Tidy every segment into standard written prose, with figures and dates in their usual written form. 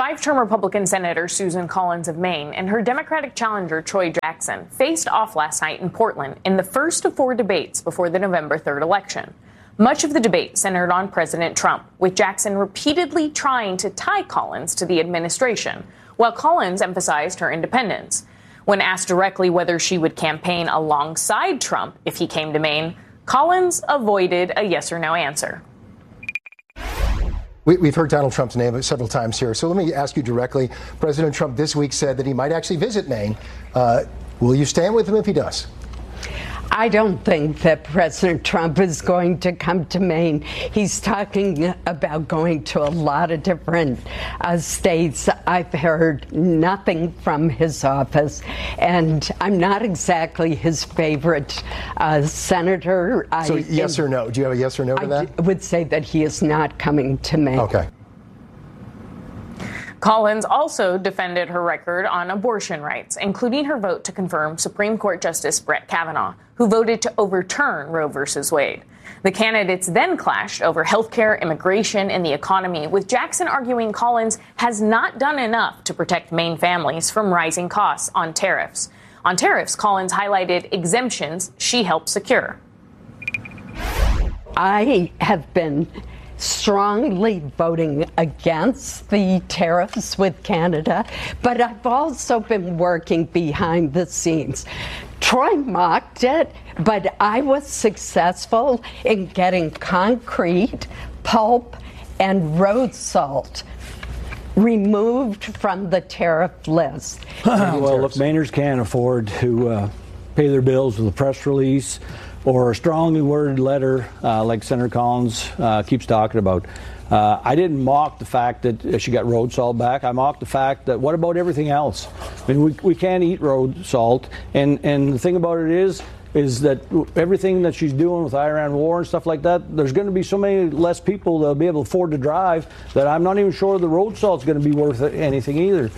Five-term Republican Senator Susan Collins of Maine and her Democratic challenger Troy Jackson faced off last night in Portland in the first of 4 debates before the November 3rd election. Much of the debate centered on President Trump, with Jackson repeatedly trying to tie Collins to the administration, while Collins emphasized her independence. When asked directly whether she would campaign alongside Trump if he came to Maine, Collins avoided a yes or no answer. We've heard Donald Trump's name several times here, so let me ask you directly. President Trump this week said that he might actually visit Maine. Will you stand with him if he does? I don't think that President Trump is going to come to Maine. He's talking about going to a lot of different states. I've heard nothing from his office, and I'm not exactly his favorite senator. So yes or no? Do you have a yes or no to that? I would say that he is not coming to Maine. Okay. Collins also defended her record on abortion rights, including her vote to confirm Supreme Court Justice Brett Kavanaugh, who voted to overturn Roe v. Wade. The candidates then clashed over health care, immigration, and the economy, with Jackson arguing Collins has not done enough to protect Maine families from rising costs on tariffs. On tariffs, Collins highlighted exemptions she helped secure. I have been strongly voting against the tariffs with Canada, but I've also been working behind the scenes. Troy mocked it, but I was successful in getting concrete, pulp, and road salt removed from the tariff list. Well, if Mainers can't afford to pay their bills with a press release or a strongly worded letter like Senator Collins keeps talking about. I didn't mock the fact that she got road salt back. I mocked the fact that what about everything else? I mean, we can't eat road salt. And the thing about it is that everything that she's doing with Iran war and stuff like that, there's going to be so many less people that'll be able to afford to drive that I'm not even sure the road salt's going to be worth anything either.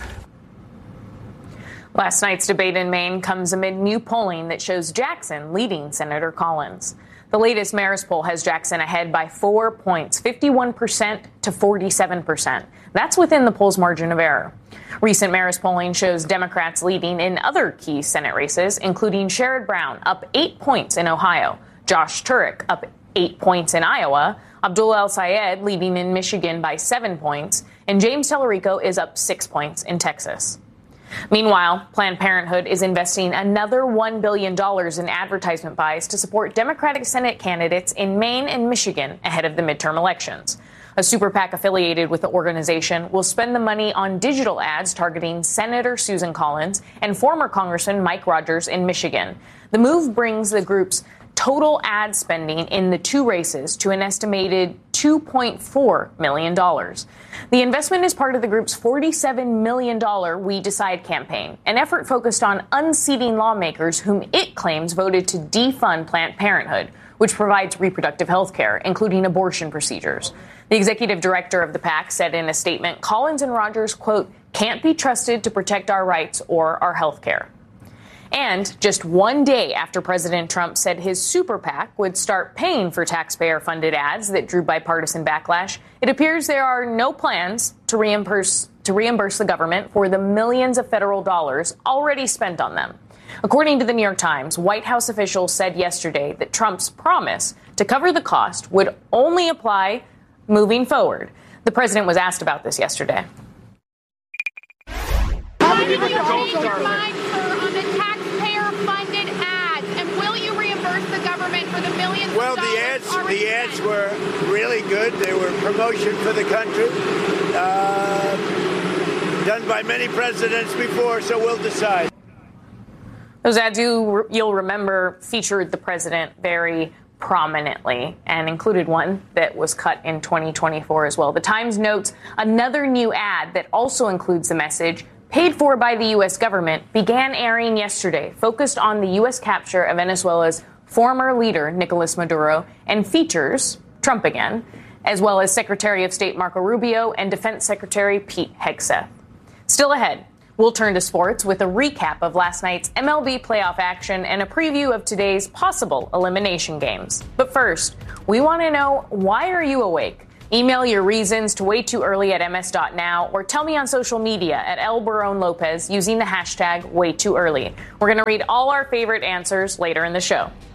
Last night's debate in Maine comes amid new polling that shows Jackson leading Senator Collins. The latest Marist poll has Jackson ahead by 4 points, 51% to 47%. That's within the poll's margin of error. Recent Marist polling shows Democrats leading in other key Senate races, including Sherrod Brown, up 8 points in Ohio, Josh Turek, up 8 points in Iowa, Abdullah El-Sayed leading in Michigan by 7 points, and James Tallarico is up 6 points in Texas. Meanwhile, Planned Parenthood is investing another $1 billion in advertisement buys to support Democratic Senate candidates in Maine and Michigan ahead of the midterm elections. A super PAC affiliated with the organization will spend the money on digital ads targeting Senator Susan Collins and former Congressman Mike Rogers in Michigan. The move brings the group's total ad spending in the two races to an estimated $2.4 million. The investment is part of the group's $47 million We Decide campaign, an effort focused on unseating lawmakers whom it claims voted to defund Planned Parenthood, which provides reproductive health care, including abortion procedures. The executive director of the PAC said in a statement, Collins and Rogers, quote, can't be trusted to protect our rights or our health care. And just 1 day after President Trump said his super PAC would start paying for taxpayer-funded ads that drew bipartisan backlash, it appears there are no plans to reimburse the government for the millions of federal dollars already spent on them. According to the New York Times, White House officials said yesterday that Trump's promise to cover the cost would only apply moving forward. The president was asked about this yesterday. Why did you change your mind, sir, on the taxpayer-funded ads? And will you reimburse the government for the millions of dollars? Well, the ads were really good. They were promotion for the country, done by many presidents before, so we'll decide. Those ads, you'll remember, featured the president very prominently and included one that was cut in 2024 as well. The Times notes another new ad that also includes the message, paid for by the U.S. government, began airing yesterday, focused on the U.S. capture of Venezuela's former leader, Nicolas Maduro, and features Trump again, as well as Secretary of State Marco Rubio and Defense Secretary Pete Hegseth. Still ahead, we'll turn to sports with a recap of last night's MLB playoff action and a preview of today's possible elimination games. But first, we want to know, why are you awake? Email your reasons to waytooearly@ms.now or tell me on social media at El Barone Lopez using the hashtag #WayTooEarly. We're going to read all our favorite answers later in the show.